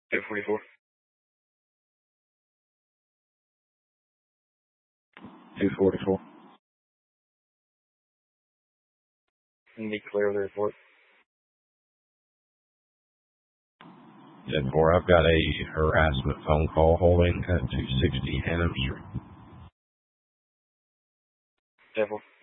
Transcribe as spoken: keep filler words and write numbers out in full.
two forty-four. two forty-four. Be clear of the report. ten four, I've got a harassment phone call holding at two sixty Hannah Street. ten four.